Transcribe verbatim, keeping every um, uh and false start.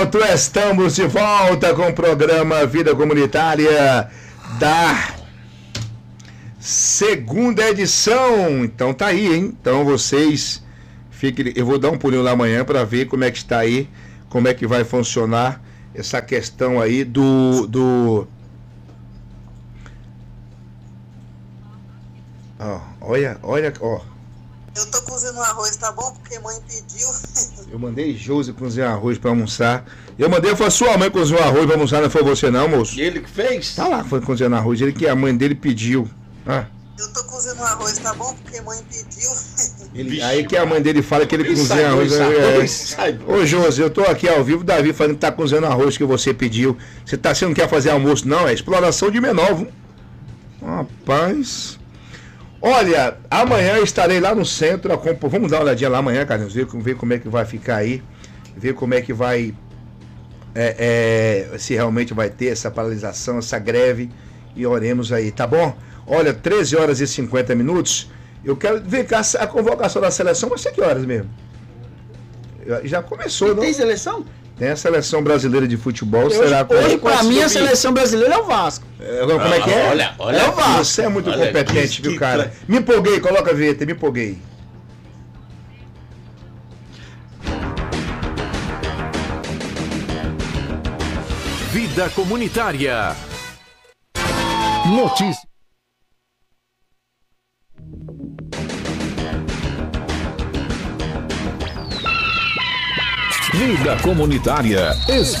Pronto, estamos de volta com o programa Vida Comunitária da segunda edição. Então tá aí, hein? Então vocês fiquem. Eu vou dar um pulinho lá amanhã para ver como é que está aí, como é que vai funcionar essa questão aí do. do... Oh, olha, olha, ó. Oh. Eu tô cozinhando arroz, tá bom? Porque mãe pediu. Eu mandei Josi cozinhar arroz pra almoçar. Eu mandei, foi a sua mãe cozinhar arroz pra almoçar, não foi você não, moço? E ele que fez? Tá lá, foi cozinhando arroz, ele que a mãe dele pediu. Ah. Eu tô cozinhando arroz, tá bom? Porque mãe pediu. Ele, aí que a mãe dele fala que ele cozinha arroz. É, é. Ô Josi, eu tô aqui ao vivo, Davi falando que tá cozinhando arroz que você pediu. Você tá, você não quer fazer almoço não? É exploração de menor, viu? Rapaz... Olha, amanhã eu estarei lá no centro, vamos dar uma olhadinha lá amanhã, Carlinhos, ver, ver como é que vai ficar aí, ver como é que vai, é, é, se realmente vai ter essa paralisação, essa greve, e oremos aí, tá bom? Olha, treze horas e cinquenta minutos, eu quero ver cá a convocação da seleção, vai ser que horas mesmo? Já começou, não? Tem seleção? Tem a seleção brasileira de futebol. Hoje, será hoje pra mim, a seleção brasileira é o Vasco. É, como é que é? Olha, olha. É o Vasco. Você é muito olha, competente, que, viu, cara? Me empolguei, coloca a vinheta, me empolguei. Vida Comunitária. Notícias. Vida Comunitária.